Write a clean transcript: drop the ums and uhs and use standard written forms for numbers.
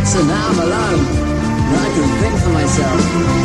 So now I'm alone, and I can think for myself.